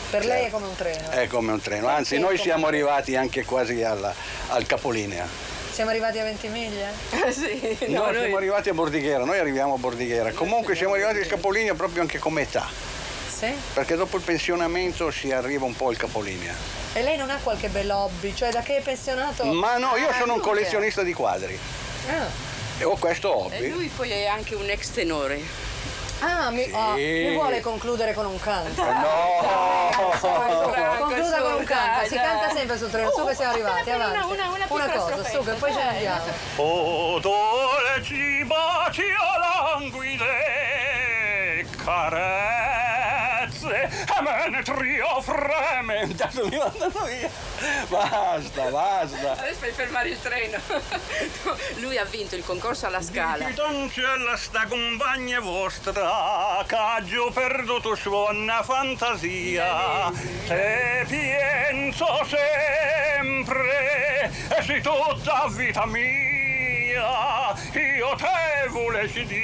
Per lei è come un treno. È come un treno, anzi noi siamo arrivati anche quasi al capolinea. Siamo arrivati a Ventimiglia? Sì, No, siamo arrivati a Bordighera, noi arriviamo a Bordighera. Comunque siamo arrivati al capolinea proprio anche come età. Sì? Perché dopo il pensionamento si arriva un po' al capolinea. E lei non ha qualche bel hobby? Cioè da che è pensionato? Ma no, io sono un collezionista di quadri. Ah. E ho questo E hobby. lui poi è anche un ex tenore. Mi vuole concludere con un canto. No! Concluda con un canto. Si canta sempre sul treno. Su che siamo arrivati, avanti. Una cosa, piccola su che poi ce ne andiamo. O dolci baci languide carezze a me ne trio freme. Intanto mi mandano via. Basta. Adesso fai fermare il treno. Lui ha vinto il concorso alla Scala. Di cancella sta compagna vostra, caggio perduto suona fantasia. Te penso sempre, e sei tutta vita mia, io te volessi dire.